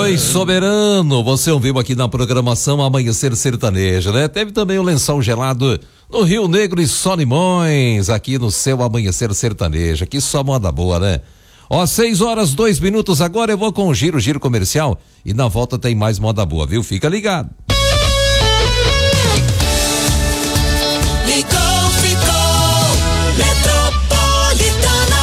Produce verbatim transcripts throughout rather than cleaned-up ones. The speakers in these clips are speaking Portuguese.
Oi, soberano, você ouviu aqui na programação Amanhecer Sertanejo, né? Teve também o Lençol Gelado no Rio Negro e Solimões, aqui no seu Amanhecer Sertanejo, aqui só moda boa, né? Ó, seis horas, dois minutos agora, eu vou com o giro, giro comercial e na volta tem mais moda boa, viu? Fica ligado. Ligou, ficou, Metropolitana.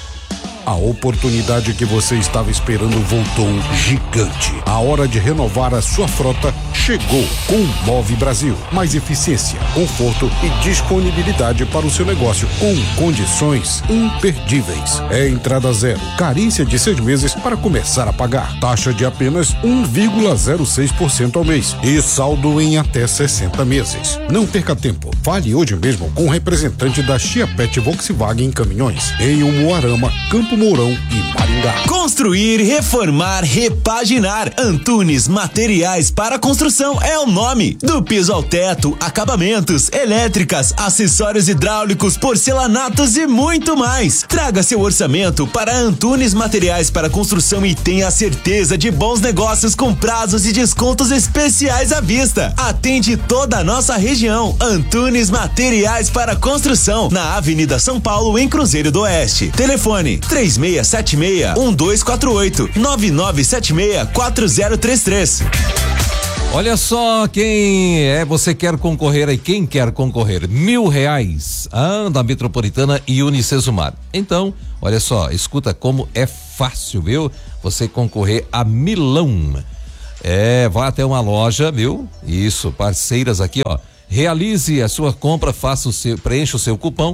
A oportunidade que você estava esperando voltou gigante. A hora de renovar a sua frota chegou com o Move Brasil. Mais eficiência, conforto e disponibilidade para o seu negócio com condições imperdíveis. É entrada zero, carência de seis meses para começar a pagar. Taxa de apenas um vírgula zero seis por cento ao mês e saldo em até sessenta meses. Não perca tempo. Fale hoje mesmo com o representante da Chiapete Volkswagen Caminhões em Umuarama, Campo Mourão e Maringá. Construir, reformar, repaginar. Antunes Materiais para Construção é o nome. Do piso ao teto, acabamentos, elétricas, acessórios hidráulicos, porcelanatos e muito mais. Traga seu orçamento para Antunes Materiais para Construção e tenha a certeza de bons negócios com prazos e descontos especiais à vista. Atende toda a nossa região. Antunes Materiais para Construção, na Avenida São Paulo, em Cruzeiro do Oeste. Telefone três seis sete seis, um dois quatro oito, nove nove sete seis, quatro zero três três. Olha só, quem é, você quer concorrer aí, quem quer concorrer? Mil reais, ah, da Metropolitana e Unicesumar. Então, olha só, escuta como é fácil, viu? Você concorrer a milão. É, vá até uma loja, viu? Isso, parceiras aqui, ó. Realize a sua compra, faça o seu, preencha o seu cupom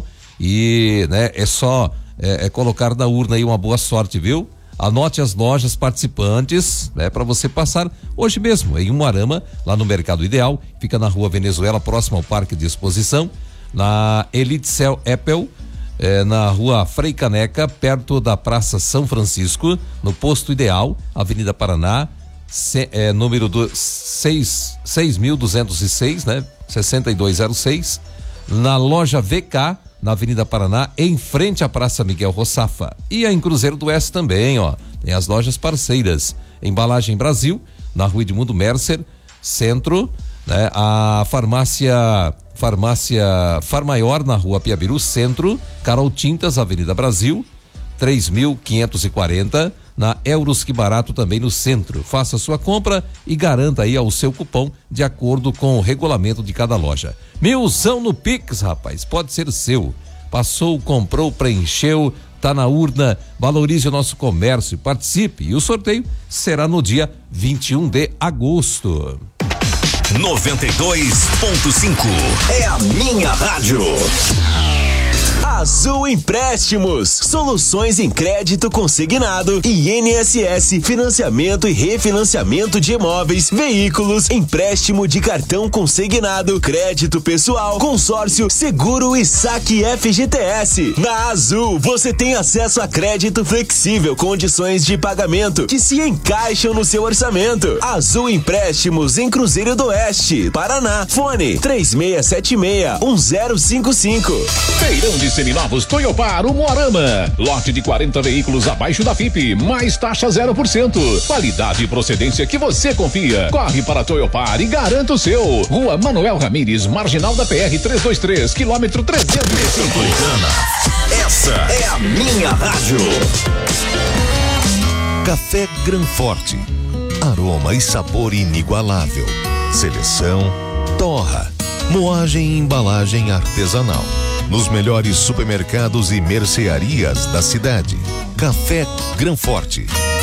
e, né, é só é, é colocar na urna aí uma boa sorte, viu? Anote as lojas participantes, né, para você passar hoje mesmo em Umuarama, lá no Mercado Ideal, fica na Rua Venezuela, próximo ao Parque de Exposição, na Elitecel Apple, eh, na Rua Frei Caneca, perto da Praça São Francisco, no Posto Ideal, Avenida Paraná, se, eh, número do seis mil duzentos e seis, né, sessenta e dois zero seis, na loja V K, na Avenida Paraná, em frente à Praça Miguel Roçafa. E em Cruzeiro do Oeste também, ó. Tem as lojas parceiras. Embalagem Brasil, na Rua Edmundo Mercer, Centro, né? A farmácia, farmácia Farmaior, na Rua Piabiru, Centro, Carol Tintas, Avenida Brasil, três mil quinhentos e quarenta, na Euros Que Barato, também no centro. Faça sua compra e garanta aí o seu cupom de acordo com o regulamento de cada loja. Milzão no Pix, rapaz, pode ser seu. Passou, comprou, preencheu, tá na urna, valorize o nosso comércio, participe e o sorteio será no dia vinte e um de agosto. noventa e dois ponto cinco é a minha rádio. Azul Empréstimos, soluções em crédito consignado e I N S S, financiamento e refinanciamento de imóveis, veículos, empréstimo de cartão consignado, crédito pessoal, consórcio, seguro e saque F G T S. Na Azul, você tem acesso a crédito flexível, condições de pagamento que se encaixam no seu orçamento. Azul Empréstimos em Cruzeiro do Oeste, Paraná. Fone três seis sete seis, um zero cinco cinco. Feirão de seminovos Toyopar Umuarama. Lote de quarenta veículos abaixo da F I P, mais taxa zero por cento. Qualidade e procedência que você confia. Corre para Toyopar e garanta o seu. Rua Manuel Ramires, Marginal da P R trezentos e vinte e três, quilômetro trezentos e cinco. Essa é a minha rádio. Café Granforte. Aroma e sabor inigualável. Seleção, torra, moagem e embalagem artesanal. Nos melhores supermercados e mercearias da cidade. Café Granforte.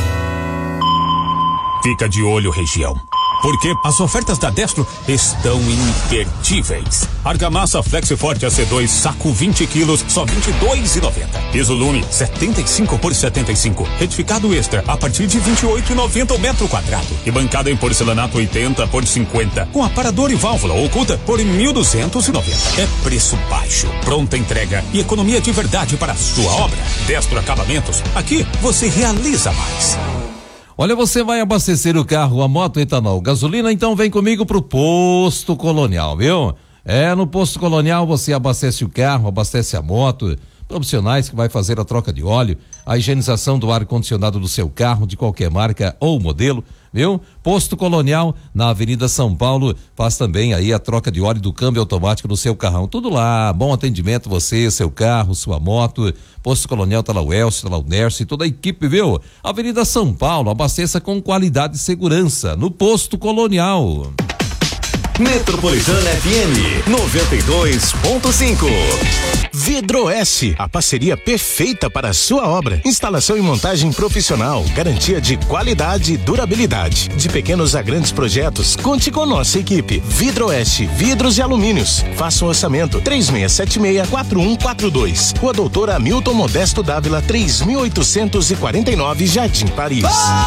Fica de olho, região, porque as ofertas da Destro estão imperdíveis. Argamassa Flexiforte A C dois, saco vinte quilos, só vinte e dois reais e noventa centavos. Piso Lume, setenta e cinco por setenta e cinco. Retificado extra, a partir de vinte e oito reais e noventa centavos o metro quadrado. E bancada em porcelanato oitenta por cinquenta. Com aparador e válvula oculta por mil duzentos e noventa. É preço baixo, pronta entrega e economia de verdade para a sua obra. Destro Acabamentos, aqui você realiza mais. Olha, você vai abastecer o carro, a moto, etanol, gasolina, então vem comigo pro Posto Colonial, viu? É, no Posto Colonial você abastece o carro, abastece a moto, profissionais que vai fazer a troca de óleo, a higienização do ar-condicionado do seu carro, de qualquer marca ou modelo, viu? Posto Colonial, na Avenida São Paulo, faz também aí a troca de óleo do câmbio automático do seu carrão. Tudo lá, bom atendimento você, seu carro, sua moto. Posto Colonial, tá lá o Elcio, tá lá o Nercio e toda a equipe, viu? Avenida São Paulo, abasteça com qualidade e segurança no Posto Colonial. Metropolitana F M noventa e dois ponto cinco. Vidroeste, a parceria perfeita para a sua obra. Instalação e montagem profissional, garantia de qualidade e durabilidade. De pequenos a grandes projetos, conte com nossa equipe. Vidroeste, vidros e alumínios. Faça um orçamento três seis sete seis, quatro um quatro dois. Rua Doutora Hamilton Modesto Dávila, três mil oitocentos e quarenta e nove, Jardim Paris.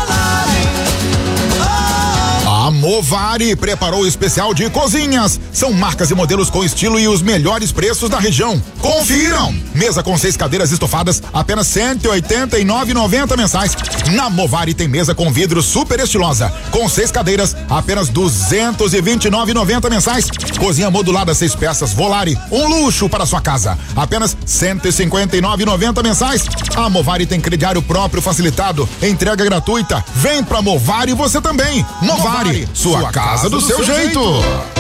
A Movari preparou o especial de cozinhas. São marcas e modelos com estilo e os melhores preços da região. Confiram! Mesa com seis cadeiras estofadas, apenas cento e oitenta e nove reais e noventa centavos mensais. Na Movari tem mesa com vidro super estilosa, com seis cadeiras, apenas duzentos e vinte e nove reais e noventa centavos mensais. Cozinha modulada seis peças Volare, um luxo para sua casa, apenas cento e cinquenta e nove reais e noventa centavos mensais. A Movari tem crediário próprio facilitado, entrega gratuita. Vem pra Movari você também. Movari, sua, sua casa, casa do, do seu, seu jeito. jeito.